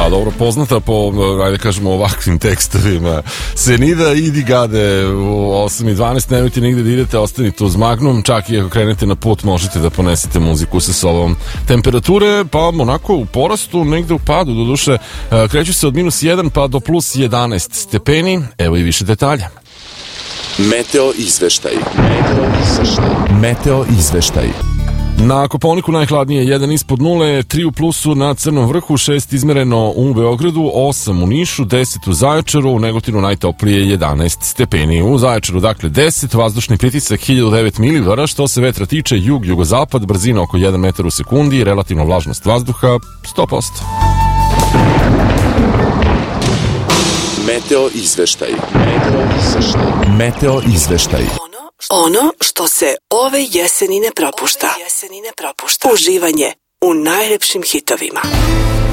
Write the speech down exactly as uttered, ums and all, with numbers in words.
dobro, poznata po, ajde kažemo, ovakvim tekstovima. Senida, idi gade, u osam i dvanaest, nemojte nigde da idete, ostanite uz Magnum, čak i ako krenete na put, možete da ponesete muziku sa sobom. Temperature, pa onako u porastu, negde u padu, do duše, kreću se od minus jedan pa do plus jedanaest stepeni, evo i više detalja. Meteo izveštaj. Meteo izveštaj. Meteo izveštaj. Na Kopaoniku najhladnije jedan ispod nule, tri u plusu na Crnom vrhu, šest izmereno u Beogradu, osam u Nišu, deset u Zaječaru, u Negotinu najtoplije jedanaest stepeni. U Zaječaru dakle deset, vazdušni pritisak hiljadu devet milibara, što se vetra tiče jug, jugozapad, brzina oko jedan metar u sekundi, relativna vlažnost vazduha sto posto. Meteo izveštaj. Meteo izveštaj. Meteo izveštaj. Ono što se ove jeseni ne propušta. Uživanje u najlepšim hitovima.